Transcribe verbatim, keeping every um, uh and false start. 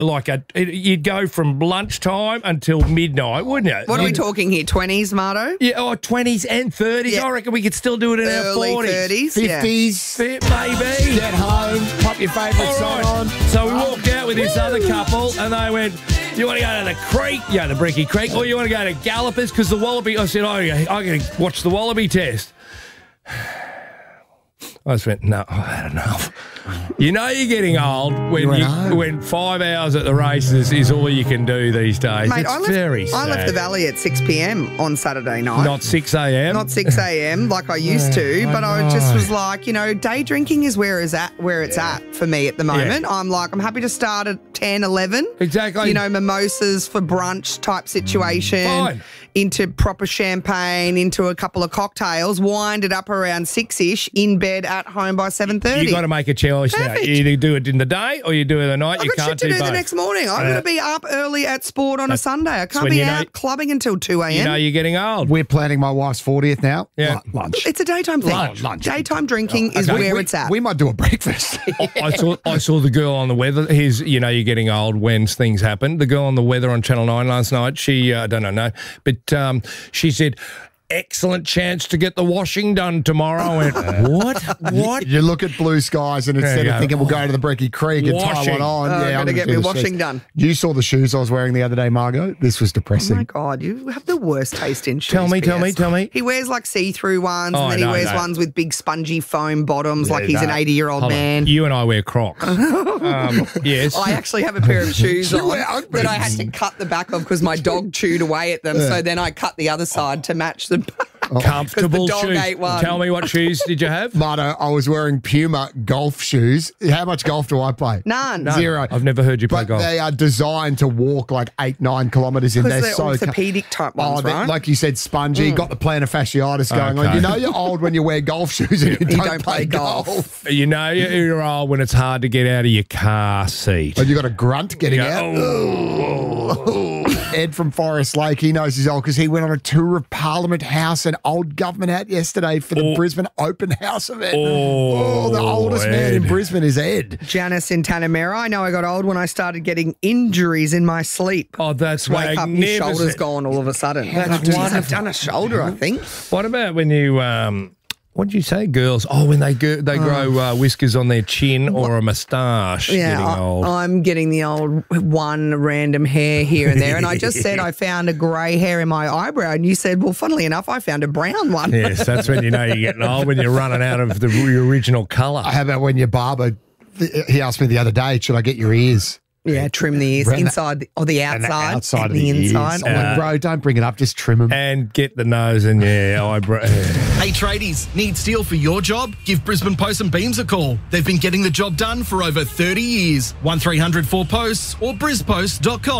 like a, you'd go from lunchtime until midnight, wouldn't you? What are we talking here? twenties, Marto? Yeah, oh, twenties and thirties. Yeah. I reckon we could still do it in Early our forties. thirties, fifties. Yeah. Maybe. Get home, pop your favourite All song right. on. So we walked out with this other couple and they went, you want to go to the creek, yeah, the Bricky Creek, or you want to go to Gallopers? Because the Wallaby, I said, oh, I'm going to watch the Wallaby test. I just went, no, I've had enough. You know you're getting old when You you, know. when five hours at the races is all you can do these days. Mate, it's I left, very I left sad. the Valley at six p.m. on Saturday night. Not six a.m.? Not six a.m. like I used to, I but I, know. just was like, you know, day drinking is where is at where it's at for me at the moment. I'm like, I'm happy to start at ten, eleven. Exactly. You know, mimosas for brunch type situation. Fine. Into proper champagne, into a couple of cocktails, wind it up around six-ish, in bed at home by seven thirty. you got to make a choice now. Perfect. You either do it in the day or you do it at night. I've You got can't shit to do both. the next morning. I'm Uh, going to be up early at sport on a Sunday. I can't when be you know- out clubbing until two a.m. You know you're getting old. We're planning my wife's fortieth now. Yeah. Lu- Lunch. It's a daytime thing. Lunch, lunch. Daytime drinking is Okay, where we, it's at. We might do a breakfast. I, I saw I saw the girl on the weather. Here's, you know, you're getting old when things happen. The girl on the weather on Channel nine last night, she, uh, I don't know, no, but um, she said, excellent chance to get the washing done tomorrow. I went, what? What? You look at blue skies and instead you of go. thinking we'll go to the Brecky Creek and tie Washing. one on. Oh, yeah, gotta I'm gonna get do me the washing streets. done. You saw the shoes I was wearing the other day, Margot. This was Oh depressing. my God, you have the worst taste in shoes. Tell me, tell P S. me, tell me. He wears like see-through ones, Oh, and then he no, wears no. ones with big spongy foam bottoms, like he's an No. eighty-year-old Hold on. man. You and I wear Crocs. um, yes. I actually have a pair of shoes You on wear Ugg that I had boots. to cut the back of because my dog chewed away at them. So then I cut the other side to match the Comfortable 'cause the dog shoes. ate one. Tell me what shoes did you have? Marto, I was wearing Puma golf shoes. How much golf do I play? None. No, Zero. I've never heard you play But golf. they are designed to walk like eight, nine kilometres in. Because They're, they're so orthopedic type ones, oh, they're- right? Like you said, spongy. Got the plantar fasciitis going on. Okay. You know you're old when you wear golf shoes and you, don't, don't play play golf. golf. You know you're old when it's hard to get out of your car seat. And you got a grunt getting You out. go, oh. Ed from Forest Lake, he knows he's old because he went on a tour of Parliament House and Old Government House yesterday for the Oh. Brisbane Open House event. Oh, the oldest man in Ed. Brisbane is Ed. Janice in Tanamera. I know I got old when I started getting injuries in my sleep. Oh, that's Wake up, your shoulder's magnificent. gone all of a sudden. That's Jeez, I've wonderful. done a shoulder, I think. What about when you, um, what did you say, girls? Oh, when they go, they grow uh, whiskers on their chin or a moustache. Yeah, getting I, old. I'm getting the old one random hair here and there. And I just said I found a grey hair in my eyebrow. And you said, well, funnily enough, I found a brown one. Yes, that's when you know you're getting old, when you're running out of the original colour. How about when your barber, he asked me the other day, should I get your ears? Yeah, trim the ears Around the- inside the, or the And outside, the outside and of the, inside. ears. I'm like, bro, don't bring it up. Just trim them. And get the nose and yeah, eyebrow. Hey tradies, need steel for your job? Give Brisbane Posts and Beams a call. They've been getting the job done for over thirty years. one three hundred four posts or brispost dot com.